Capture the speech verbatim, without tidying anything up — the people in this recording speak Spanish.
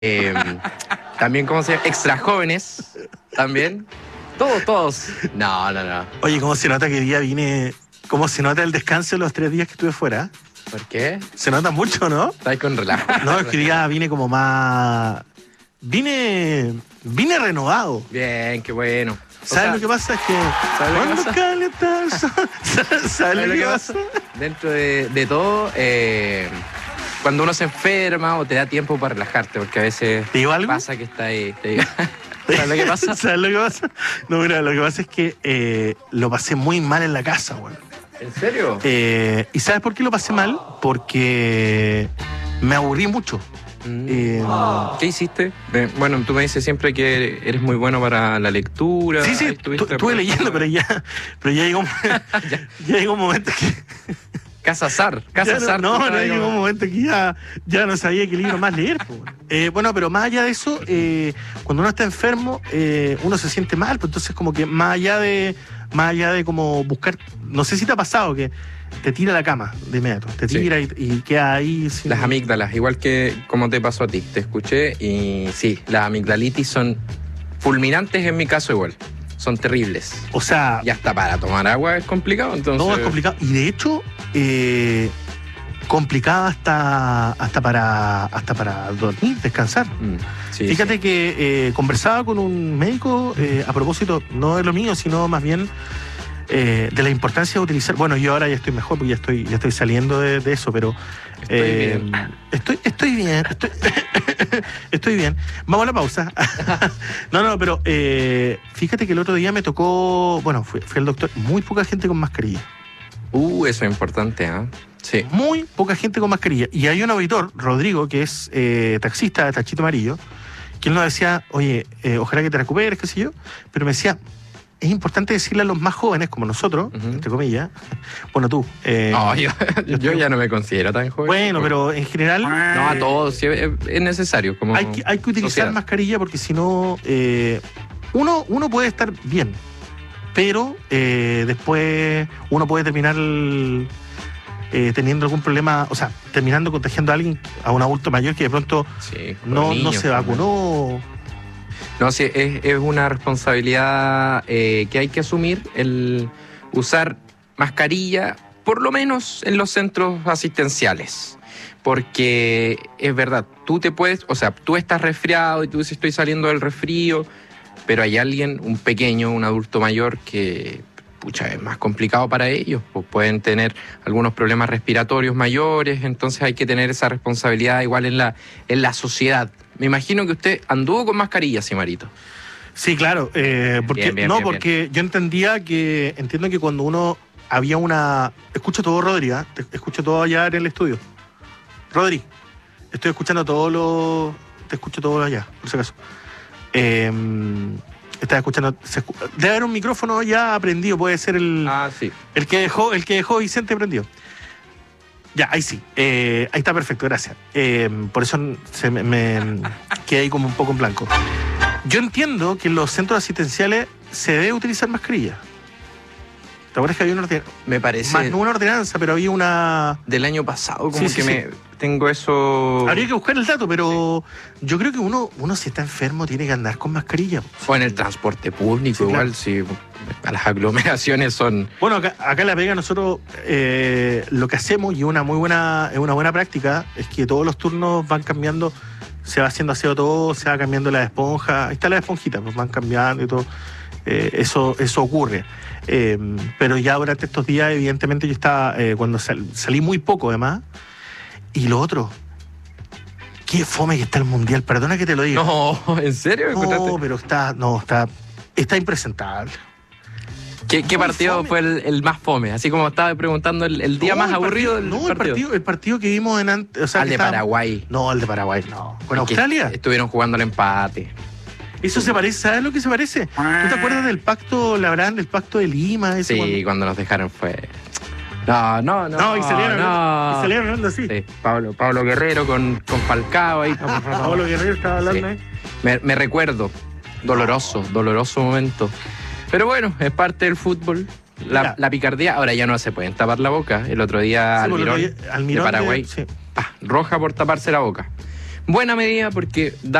Eh, también, ¿cómo se llama? Extra jóvenes. También. Todos, todos. No, no, no. Oye, ¿cómo se nota que día vine? ¿Cómo se nota el descanso de los tres días que estuve fuera? ¿Por qué? Se nota mucho, ¿no? Estás con relajo. No, es que día vine como más... Vine... Vine renovado. Bien, qué bueno. ¿Sabes sea, lo que pasa? Es que... ¿sabes lo que cuando pasa? calienta el sol- ¿Sabes, ¿Sabes lo que pasa? Dentro de, de todo, eh, cuando uno se enferma o te da tiempo para relajarte, porque a veces ¿Te digo algo? pasa que está ahí. Te digo, ¿sabes lo que pasa? ¿Sabes lo que pasa? No, mira, lo que pasa es que eh, lo pasé muy mal en la casa, güey. ¿En serio? Eh, ¿Y sabes por qué lo pasé mal? Porque me aburrí mucho. Mm. Eh, ¿Qué hiciste? Eh, bueno, tú me dices siempre que eres muy bueno para la lectura. sí, sí, Ahí tu- estuviste estuve leyendo, pero ya, pero ya llegó, un- Ya. ya llegó un momento que... Casa Zar, ya Casa no, Zar. no, tú no, estabas llegó un como- momento que ya, ya no sabía qué libro más leer. Po. Eh, bueno, pero más allá de eso, eh, cuando uno está enfermo, eh, uno se siente mal, pues entonces como que más allá de, más allá de como buscar, no sé si te ha pasado que te tira a la cama de inmediato, te Sí. tira y, y queda ahí sin... Las amígdalas, igual que como te pasó a ti. Te escuché y sí, las amigdalitis son fulminantes en mi caso igual. Son terribles. O sea, Y hasta para tomar agua es complicado, entonces... no es complicado. Y de hecho, eh, complicado hasta, hasta, para, hasta para dormir, descansar. Mm, sí, Fíjate sí. que eh, conversaba con un médico eh, a propósito, no de lo mío, sino más bien eh, de la importancia de utilizar. Bueno, yo ahora ya estoy mejor porque ya estoy, ya estoy saliendo de, de eso, pero Estoy eh, bien. estoy, estoy bien, estoy, estoy bien. Vamos a la pausa. no, no, pero eh, fíjate que el otro día me tocó, bueno, fui, fui al doctor, muy poca gente con mascarilla. Uh, eso es importante, ¿ah? Sí. Muy poca gente con mascarilla. Y hay un auditor, Rodrigo, que es eh, taxista de Tachito Amarillo, que él nos decía, oye, eh, ojalá que te recuperes, qué sé yo, pero me decía, es importante decirle a los más jóvenes, como nosotros, Ujú. entre comillas, bueno, tú. eh, No, yo, yo ya no me considero tan joven. bueno, pero en general... No, a todos, sí, es, es necesario. Como Hay que, hay que utilizar sociedad. mascarilla porque si no, eh, uno, uno puede estar bien, pero eh, después uno puede terminar el- eh, teniendo algún problema, o sea, terminando contagiando a alguien, a un adulto mayor que de pronto Sí, no, con no niños se también. vacunó. No, sí, es, es una responsabilidad eh, que hay que asumir el usar mascarilla, por lo menos en los centros asistenciales. Porque es verdad, tú te puedes, o sea, tú estás resfriado y tú dices estoy saliendo del resfrío, pero hay alguien, un pequeño, un adulto mayor que, pucha, es más complicado para ellos, pues pueden tener algunos problemas respiratorios mayores, entonces hay que tener esa responsabilidad igual en la, en la sociedad. Me imagino que usted anduvo con mascarilla, Simarito. Sí, claro, eh, porque Bien, bien, no, bien, porque yo entendía que, entiendo que cuando uno había una, escucho todo, Rodri, ¿ah? Te escucho todo allá en el estudio. Rodri, estoy escuchando todo lo, te escucho todo allá, por si acaso. Eh, estás escuchando, se escu- debe haber un micrófono ya prendido, puede ser el, Ah, sí. el que dejó, el que dejó Vicente prendido. Ya, ahí sí. Eh, ahí está perfecto, gracias. Eh, por eso se me, me quedé ahí como un poco en blanco. Yo entiendo que en los centros asistenciales se debe utilizar mascarilla. ¿Te acuerdas que había una ordenanza? Me parece Más no una ordenanza, pero había una... del año pasado, como Sí, sí, que sí. me tengo eso. Habría que buscar el dato, pero yo creo que uno, uno si está enfermo tiene que andar con mascarilla. O en el transporte público, Sí, igual, claro. si a las aglomeraciones son. Bueno, acá, acá en La Pega nosotros eh, lo que hacemos, y una muy buena, es una buena práctica, es que todos los turnos van cambiando, se va haciendo aseo todo, se va cambiando la esponja, ahí está la esponjita, pues van cambiando y todo. Eh, eso, eso ocurre. Eh, pero ya durante estos días, evidentemente, yo estaba, eh, cuando sal- salí muy poco además, y lo otro, qué fome que está el mundial, perdona que te lo diga. No, ¿en serio? No, ¿Encontraste? pero está, no, está, está impresentable. ¿Qué, qué muy partido fome. fue el, el más fome? Así como estaba preguntando, el, el día No, más el aburrido partido- del No, el partido, el partido que vimos en antes. O sea, Al que de estaba- Paraguay. No, el de Paraguay, no. ¿Con Que Australia? Estuvieron jugando al empate. Eso se parece, ¿sabes lo que se parece? ¿Tú te acuerdas del pacto Labrán, del pacto de Lima? Ese Sí, cuando- cuando nos dejaron fue. No, no, no. No, y salieron, no. y salieron hablando así. Sí, Pablo, Pablo Guerrero con, con Falcao ahí. Pablo Guerrero estaba hablando Sí. ahí. Me, me recuerdo. Doloroso, doloroso momento. Pero bueno, es parte del fútbol. La, Mira. la picardía, ahora ya no se pueden tapar la boca. El otro día Sí, porque Almirón, el otro día- Almirón de Paraguay, sí. ah, roja por taparse la boca. buena medida porque da